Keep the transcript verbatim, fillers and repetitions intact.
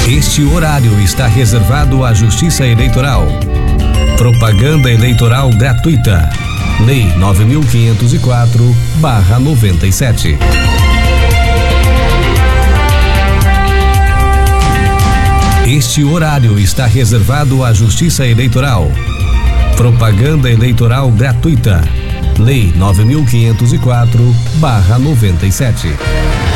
Este horário está reservado à Justiça Eleitoral. Propaganda eleitoral gratuita. Lei nove mil quinhentos e quatro barra noventa e sete. Este horário está reservado à Justiça Eleitoral. Propaganda eleitoral gratuita. Lei nove mil quinhentos e quatro barra noventa e sete.